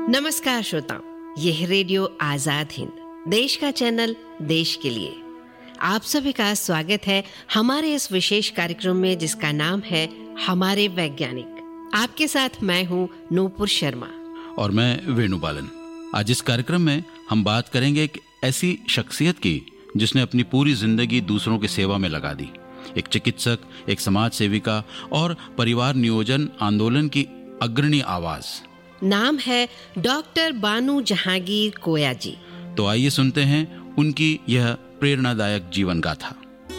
नमस्कार श्रोताओं, यह रेडियो आजाद हिंद देश का चैनल देश के लिए आप सभी का स्वागत है हमारे इस विशेष कार्यक्रम में जिसका नाम है हमारे वैज्ञानिक। आपके साथ मैं हूं नूपुर शर्मा और मैं वेणुबालन। आज इस कार्यक्रम में हम बात करेंगे एक ऐसी शख्सियत की जिसने अपनी पूरी जिंदगी दूसरों की सेवा में लगा दी। एक चिकित्सक, एक समाज सेविका और परिवार नियोजन आंदोलन की अग्रणी आवाज। नाम है डॉक्टर बानू जहांगीर कोया जी। तो आइए सुनते हैं उनकी यह प्रेरणादायक जीवन गाथा।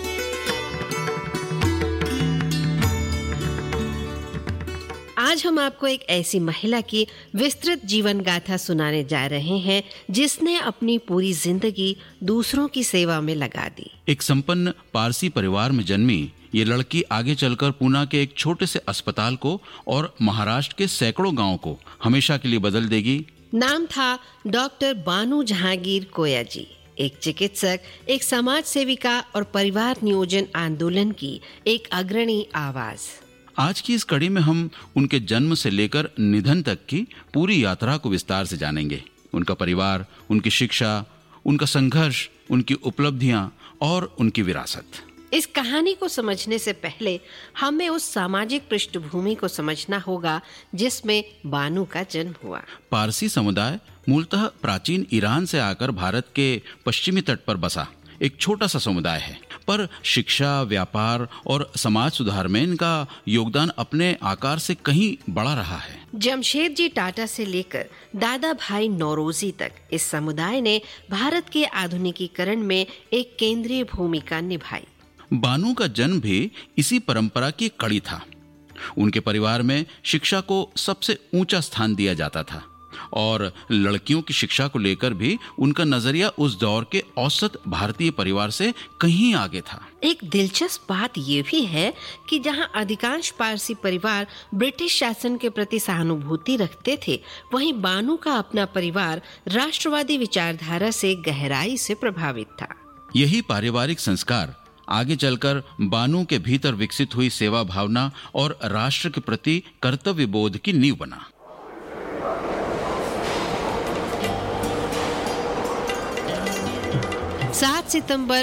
आज हम आपको एक ऐसी महिला की विस्तृत जीवन गाथा सुनाने जा रहे हैं जिसने अपनी पूरी जिंदगी दूसरों की सेवा में लगा दी। एक संपन्न पारसी परिवार में जन्मी ये लड़की आगे चलकर पूना के एक छोटे से अस्पताल को और महाराष्ट्र के सैकड़ों गांवों को हमेशा के लिए बदल देगी। नाम था डॉक्टर बानू जहांगीर कोया जी। एक चिकित्सक, एक समाज सेविका और परिवार नियोजन आंदोलन की एक अग्रणी आवाज। आज की इस कड़ी में हम उनके जन्म से लेकर निधन तक की पूरी यात्रा को विस्तार से जानेंगे। उनका परिवार, उनकी शिक्षा, उनका संघर्ष, उनकी उपलब्धियां और उनकी विरासत। इस कहानी को समझने से पहले हमें उस सामाजिक पृष्ठभूमि को समझना होगा जिसमें बानू का जन्म हुआ। पारसी समुदाय मूलतः प्राचीन ईरान से आकर भारत के पश्चिमी तट पर बसा एक छोटा सा समुदाय है, पर शिक्षा, व्यापार और समाज सुधार में इनका योगदान अपने आकार से कहीं बड़ा रहा है। जमशेदजी टाटा से लेकर दादा भाई नौरोजी तक इस समुदाय ने भारत के आधुनिकीकरण में एक केंद्रीय भूमिका निभाई। बानू का जन्म भी इसी परंपरा की कड़ी था। उनके परिवार में शिक्षा को सबसे ऊंचा स्थान दिया जाता था और लड़कियों की शिक्षा को लेकर भी उनका नजरिया उस दौर के औसत भारतीय परिवार से कहीं आगे था। एक दिलचस्प बात यह भी है कि जहां अधिकांश पारसी परिवार ब्रिटिश शासन के प्रति सहानुभूति रखते थे, वहीं बानू का अपना परिवार राष्ट्रवादी विचारधारा से गहराई से प्रभावित था। यही पारिवारिक संस्कार आगे चलकर बानू के भीतर विकसित हुई सेवा भावना और राष्ट्र के प्रति कर्तव्य बोध की नींव बना। सात सितंबर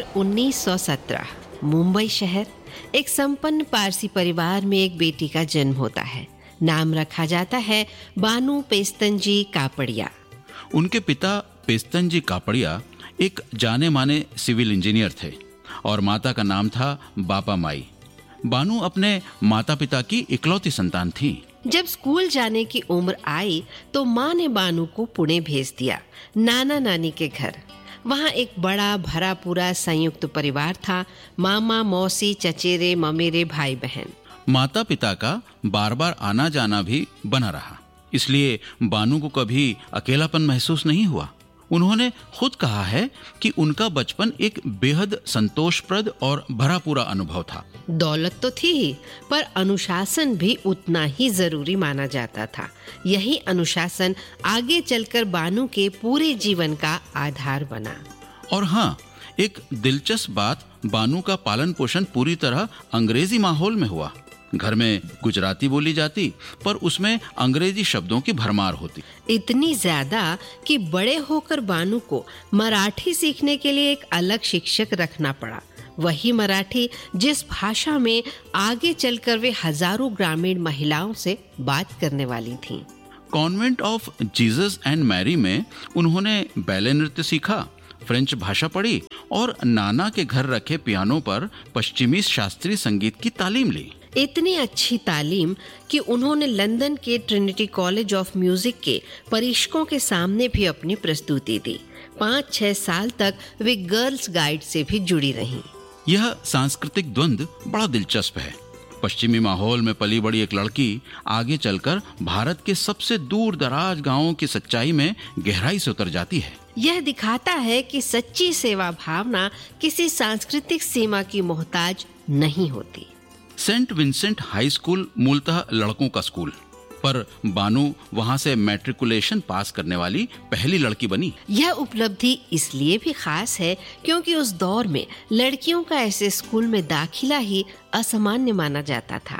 1917 मुंबई शहर, एक संपन्न पारसी परिवार में एक बेटी का जन्म होता है। नाम रखा जाता है बानू पेस्तनजी कापड़िया। उनके पिता पेस्तनजी कापड़िया एक जाने माने सिविल इंजीनियर थे और माता का नाम था बापा माई। बानू अपने माता पिता की इकलौती संतान थी। जब स्कूल जाने की उम्र आई तो माँ ने बानू को पुणे भेज दिया, नाना नानी के घर। वहाँ एक बड़ा भरा पूरा संयुक्त परिवार था, मामा, मौसी, चचेरे, ममेरे, भाई बहन। माता पिता का बार बार आना जाना भी बना रहा, इसलिए बानू को कभी अकेलापन महसूस नहीं हुआ। उन्होंने खुद कहा है कि उनका बचपन एक बेहद संतोषप्रद और भरा पूरा अनुभव था। दौलत तो थी ही, पर अनुशासन भी उतना ही जरूरी माना जाता था। यही अनुशासन आगे चलकर बानू के पूरे जीवन का आधार बना। और हाँ, एक दिलचस्प बात, बानू का पालन पोषण पूरी तरह अंग्रेजी माहौल में हुआ। घर में गुजराती बोली जाती, पर उसमें अंग्रेजी शब्दों की भरमार होती, इतनी ज्यादा कि बड़े होकर बानू को मराठी सीखने के लिए एक अलग शिक्षक रखना पड़ा। वही मराठी जिस भाषा में आगे चलकर वे हजारों ग्रामीण महिलाओं से बात करने वाली थीं। Convent of Jesus and Mary में उन्होंने बैले नृत्य सीखा, फ्रेंच भाषा पढ़ी और नाना के घर रखे पियानो पर पश्चिमी शास्त्रीय संगीत की तालीम ली। इतनी अच्छी तालीम कि उन्होंने लंदन के ट्रिनिटी कॉलेज ऑफ म्यूजिक के परीक्षकों के सामने भी अपनी प्रस्तुति दी। 5-6 साल तक वे गर्ल्स गाइड से भी जुड़ी रहीं। यह सांस्कृतिक द्वंद्व बड़ा दिलचस्प है। पश्चिमी माहौल में पली बड़ी एक लड़की आगे चलकर भारत के सबसे दूर दराज गांवों की सच्चाई में गहराई से उतर जाती है। यह दिखाता है कि सच्ची सेवा भावना किसी सांस्कृतिक सीमा की मोहताज नहीं होती। सेंट विंसेंट हाई स्कूल मूलतः लड़कों का स्कूल, पर बानू वहां से मैट्रिकुलेशन पास करने वाली पहली लड़की बनी। यह उपलब्धि इसलिए भी खास है क्योंकि उस दौर में लड़कियों का ऐसे स्कूल में दाखिला ही असामान्य माना जाता था।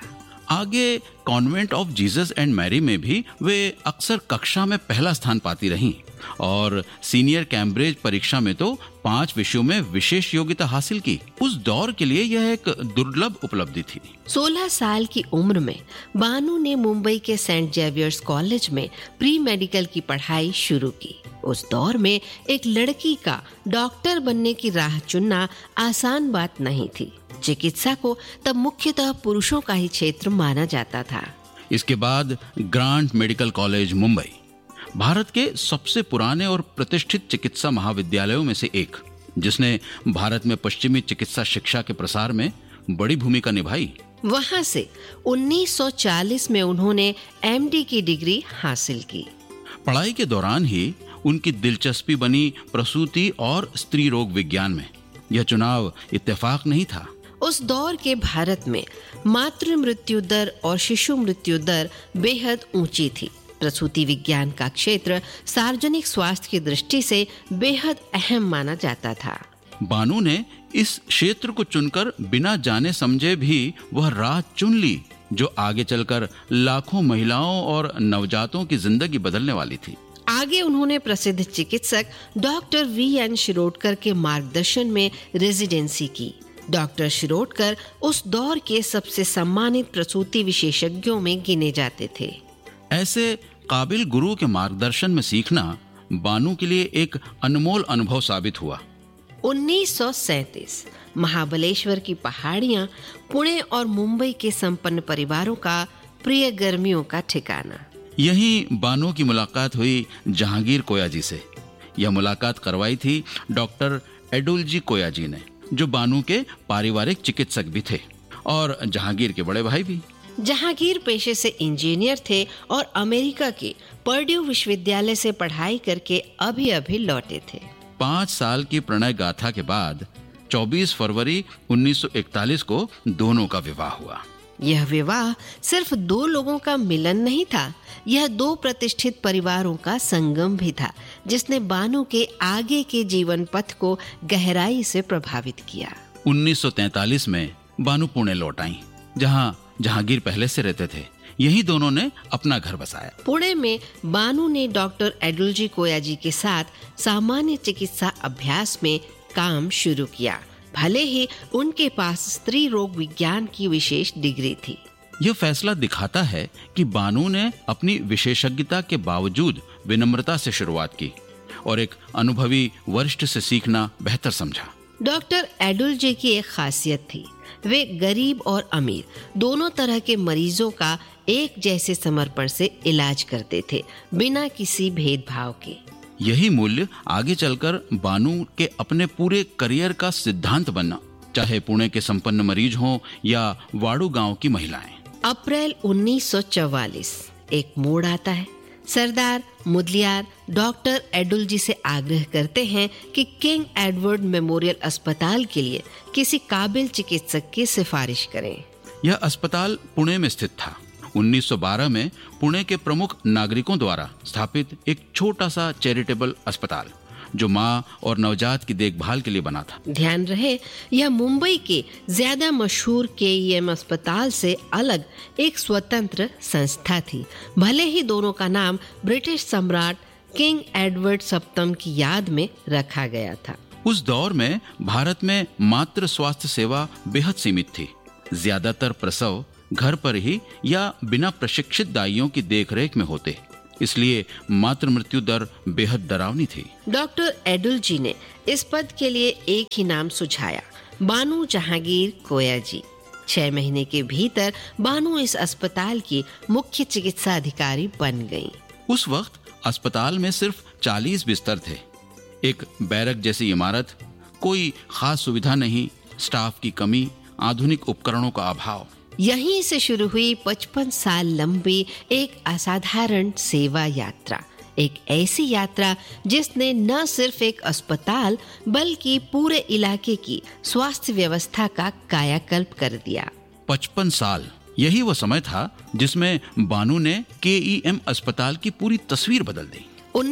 आगे convent of Jesus and Mary में भी वे अक्सर कक्षा में पहला स्थान पाती रहीं और सीनियर कैम्ब्रिज परीक्षा में तो 5 विषयों में विशेष योग्यता हासिल की। उस दौर के लिए यह एक दुर्लभ उपलब्धि थी। 16 साल की उम्र में बानू ने मुंबई के सेंट जेवियर्स कॉलेज में प्री मेडिकल की पढ़ाई शुरू की। उस दौर में एक लड़की का डॉक्टर बनने की राह चुनना आसान बात नहीं थी। चिकित्सा को तब मुख्यतः पुरुषों का ही क्षेत्र माना जाता था। इसके बाद grant medical college Mumbai Bharat के सबसे पुराने और प्रतिष्ठित चिकित्सा महाविद्यालयों में से एक, जिसने भारत में पश्चिमी चिकित्सा शिक्षा के प्रसार में बड़ी भूमिका निभाई। वहां से 1940 में उन्होंने एमडी की डिग्री हासिल की। पढ़ाई के दौरान ही उनकी दिलचस्पी बनी प्रसूति और स्त्री रोग विज्ञान में। यह चुनाव इत्तेफाक नहीं था। उस दौर के भारत में मातृ मृत्यु दर और शिशु मृत्यु दर बेहद ऊंची थी। प्रसूति विज्ञान का क्षेत्र सार्वजनिक स्वास्थ्य की दृष्टि से बेहद अहम माना जाता था। बानू ने इस क्षेत्र को चुनकर बिना जाने समझे भी वह राह चुन ली जो आगे चलकर लाखों महिलाओं और नवजातों की जिंदगी बदलने वाली थी। आगे उन्होंने प्रसिद्ध चिकित्सक डॉक्टर वी.एन. शिरोडकर के मार्गदर्शन में रेजिडेंसी की। डॉक्टर शिरोडकर उस दौर के सबसे सम्मानित प्रसूति विशेषज्ञों में गिने जाते थे। ऐसे काबिल गुरु के मार्गदर्शन में सीखना बानू के लिए एक अनमोल अनुभव साबित हुआ। 1937 महाबलेश्वर की पहाड़ियां पुणे और मुंबई के संपन्न परिवारों का प्रिय गर्मियों का ठिकाना। यहीं बानू की मुलाकात हुई जहांगीर कोयाजी से। यह मुलाकात करवाई थी डॉक्टर एडुलजी कोयाजी ने, जो बानू के पारिवारिक चिकित्सक भी थे और जहांगीर के बड़े भाई भी। जहांगीर पेशे से इंजीनियर थे और अमेरिका के पर्ड्यू विश्वविद्यालय से पढ़ाई करके अभी लौटे थे। 5 साल की प्रणय गाथा के बाद 24 फरवरी 1941 को दोनों का विवाह हुआ। यह विवाह सिर्फ 2 लोगों का मिलन नहीं था, यह 2 प्रतिष्ठित परिवारों का संगम भी था, जिसने बानू के आगे के जीवन पथ को गहराई से प्रभावित किया। 1943 में बानू पुणे लौट आईं, जहां जहांगीर पहले से रहते थे। यही दोनों ने अपना घर बसाया। पुणे में बानू ने डॉक्टर एडुलजी कोयाजी के साथ सामान्य चिकित्सा अभ्यास में काम शुरू किया। भले ही उनके पास स्त्री रोग विज्ञान की विशेष डिग्री थी। यह फैसला दिखाता है कि बानू ने अपनी विशेषज्ञता के बावजूद विनम्रता से शुरुआत की और एक अनुभवी वरिष्ठ से सीखना बेहतर समझा। डॉक्टर एडुलजी की एक खासियत थी, वे गरीब और अमीर दोनों तरह के मरीजों का एक जैसे समर्पण से इलाज करते थे, बिना किसी भेदभाव के। यही मूल्य आगे चलकर बानू के अपने पूरे करियर का सिद्धांत बनना, चाहे पुणे के संपन्न मरीज हों या वाड़ू गांव की महिलाएं। अप्रैल 1944 एक मोड़ आता है। सरदार मुदलियार डॉक्टर एडुलजी से आग्रह करते हैं कि किंग एडवर्ड मेमोरियल अस्पताल के लिए किसी काबिल चिकित्सक की सिफारिश करें। यह अस्पताल पुणे में स्थित था। 1912 में पुणे के प्रमुख नागरिकों द्वारा स्थापित एक छोटा सा चैरिटेबल अस्पताल, जो मां और नवजात की देखभाल के लिए बना था। ध्यान रहे, यह मुंबई के ज्यादा मशहूर केईएम अस्पताल से अलग एक स्वतंत्र संस्था थी। भले ही दोनों का नाम ब्रिटिश सम्राट किंग एडवर्ड सप्तम की याद में रखा गया था। उस दौर में भारत में मातृ स्वास्थ्य सेवा बेहद सीमित थी। ज्यादातर प्रसव घर पर ही या बिना प्रशिक्षित दाइयों की देखरेख में होते, इसलिए मातृ मृत्यु दर बेहद डरावनी थी। डॉक्टर एडुलजी ने इस पद के लिए एक ही नाम सुझाया, बानू जहांगीर कोयाजी। 6 महीने के भीतर बानू इस अस्पताल की मुख्य चिकित्सा अधिकारी बन गईं। उस वक्त अस्पताल में सिर्फ 40 बिस्तर थे, एक बैरक जैसी इमारत, कोई खास सुविधा नहीं, स्टाफ की कमी, आधुनिक उपकरणों का अभाव। यहीं से शुरू हुई 55 साल लंबी एक असाधारण सेवा यात्रा, एक ऐसी यात्रा जिसने न सिर्फ एक अस्पताल बल्कि पूरे इलाके की स्वास्थ्य व्यवस्था का कायाकल्प कर दिया। 55 साल, यही वो समय था जिसमें बानू ने केईएम अस्पताल की पूरी तस्वीर बदल दी।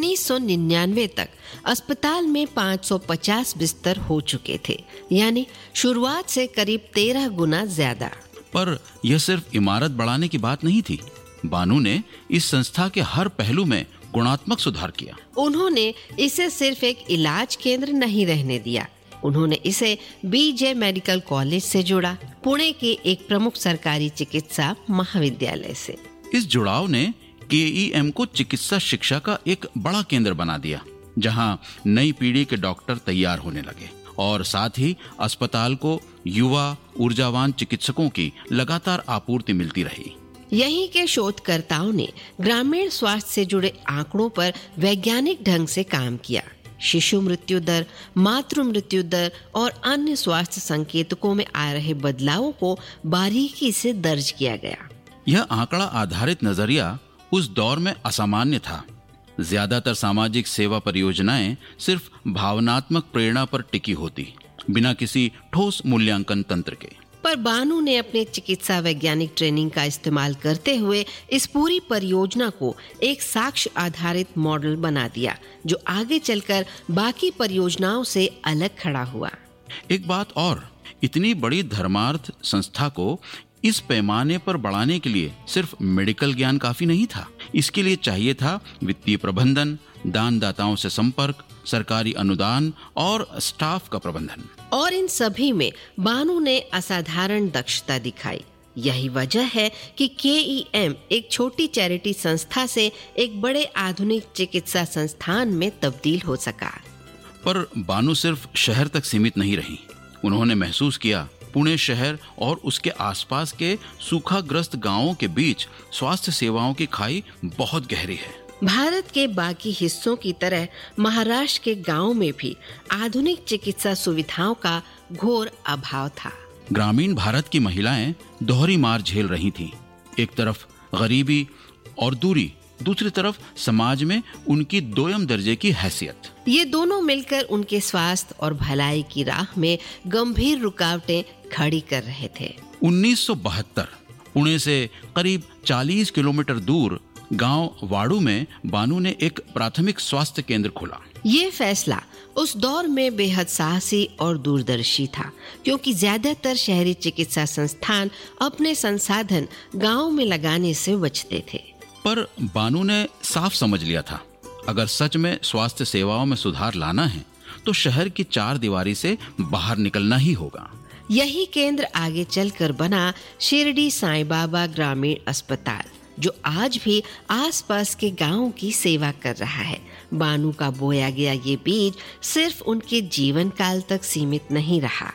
1999 तक अस्पताल में 550 बिस्तर हो चुके थे, यानी शुरुआत से करीब 13 गुना ज्यादा। पर यह सिर्फ इमारत बढ़ाने की बात नहीं थी। बानू ने इस संस्था के हर पहलू में गुणात्मक सुधार किया। उन्होंने इसे सिर्फ एक इलाज केंद्र नहीं रहने दिया, उन्होंने इसे बीजे मेडिकल कॉलेज से जोड़ा, पुणे के एक प्रमुख सरकारी चिकित्सा महाविद्यालय से। इस जुड़ाव ने केईएम को चिकित्सा शिक्षा का एक बड़ा केंद्र बना दिया, जहां नई पीढ़ी के डॉक्टर तैयार होने लगे और साथ ही अस्पताल को युवा ऊर्जावान चिकित्सकों की लगातार आपूर्ति मिलती रही। यहीं के शोधकर्ताओं ने ग्रामीण स्वास्थ्य से जुड़े आंकड़ों पर वैज्ञानिक ढंग से काम किया। शिशु मृत्यु दर, मातृ मृत्यु दर और अन्य स्वास्थ्य संकेतकों में आ रहे बदलावों को बारीकी से दर्ज किया गया। यह आंकड़ा आधारित नजरिया उस दौर में असामान्य था। ज्यादातर सामाजिक सेवा परियोजनाएं सिर्फ भावनात्मक प्रेरणा पर टिकी होती, बिना किसी ठोस मूल्यांकन तंत्र के। पर बानू ने अपने चिकित्सा वैज्ञानिक ट्रेनिंग का इस्तेमाल करते हुए इस पूरी परियोजना को एक साक्ष्य आधारित मॉडल बना दिया, जो आगे चलकर बाकी परियोजनाओं से अलग खड़ा हुआ। एक बात और, इतनी बड़ी धर्मार्थ संस्था को इस पैमाने पर बढ़ाने के लिए सिर्फ मेडिकल ज्ञान काफी नहीं था। इसके लिए चाहिए था वित्तीय प्रबंधन, दानदाताओं से संपर्क, सरकारी अनुदान और स्टाफ का प्रबंधन। और इन सभी में बानू ने असाधारण दक्षता दिखाई। यही वजह है कि केईएम एक छोटी चैरिटी संस्था से एक बड़े आधुनिक चिकित्सा संस्थान में तब्दील हो सका। पर बानू सिर्फ शहर तक सीमित नहीं रही। उन्होंने महसूस किया पुणे शहर और उसके आसपास के सूखाग्रस्त गांवों के बीच स्वास्थ्य सेवाओं की खाई बहुत गहरी है। भारत के बाकी हिस्सों की तरह महाराष्ट्र के गांवों में भी आधुनिक चिकित्सा सुविधाओं का घोर अभाव था। ग्रामीण भारत की महिलाएं दोहरी मार झेल रही थीं। एक तरफ गरीबी और दूरी, दूसरी तरफ समाज में उनकी दोयम दर्जे की हैसियत। ये दोनों मिलकर उनके स्वास्थ्य और भलाई की राह में गंभीर रुकावटें खड़ी कर रहे थे। 1972 पुणे से करीब 40 किलोमीटर दूर गांव वाड़ू में बानू ने एक प्राथमिक स्वास्थ्य केंद्र खोला। ये फैसला उस दौर में बेहद साहसी और दूरदर्शी था, क्योंकि ज्यादातर शहरी चिकित्सा संस्थान अपने संसाधन गांव में लगाने से बचते थे। पर बानू ने साफ समझ लिया था, अगर सच में स्वास्थ्य सेवाओं में सुधार लाना है तो शहर की चार दीवारी से बाहर निकलना ही होगा। यही केंद्र आगे चलकर बना शिरडी साईं बाबा ग्रामीण अस्पताल, जो आज भी आसपास के गांवों की सेवा कर रहा है। बानू का बोया गया ये बीज सिर्फ उनके जीवन काल तक सीमित नहीं रहा।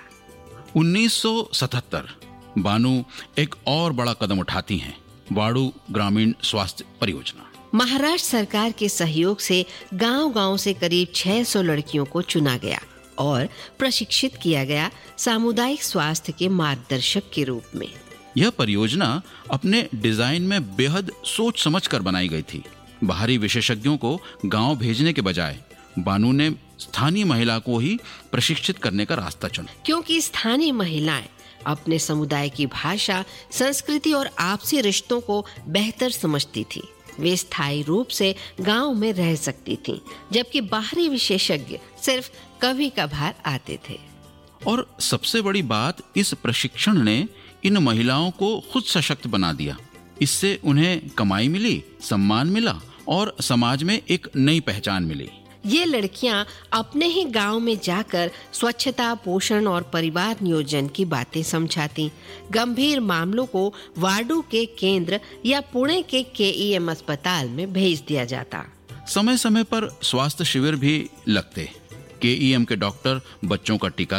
1977 बानू एक और बड़ा कदम उठाती हैं, वाड़ू ग्रामीण स्वास्थ्य परियोजना। महाराष्ट्र सरकार के सहयोग से गांव-गांव से करीब 600 लड़कियों को चुना गया और प्रशिक्षित किया गया सामुदायिक स्वास्थ्य के मार्गदर्शक के रूप में। यह परियोजना अपने डिजाइन में बेहद सोच समझकर बनाई गई थी। बाहरी विशेषज्ञों को गांव भेजने के बजाय बानू ने स्थानीय महिला को ही प्रशिक्षित करने का रास्ता चुना, क्योंकि स्थानीय महिलाएं अपने समुदाय की भाषा, संस्कृति और आपसी रिश्तों को बेहतर समझती थी। वे स्थायी रूप से गांव में रह सकती थीं, जबकि बाहरी विशेषज्ञ सिर्फ कभी कभार आते थे। और सबसे बड़ी बात, इस प्रशिक्षण ने इन महिलाओं को खुद सशक्त बना दिया। इससे उन्हें कमाई मिली, सम्मान मिला और समाज में एक नई पहचान मिली। ये लड़कियां अपने ही गांव में जाकर स्वच्छता, पोषण और परिवार नियोजन की बातें समझाती। गंभीर मामलों को वाड़ू के केंद्र या पुणे के केईएम अस्पताल में भेज दिया जाता। समय समय पर स्वास्थ्य शिविर भी लगते। केईएम के डॉक्टर बच्चों का टीका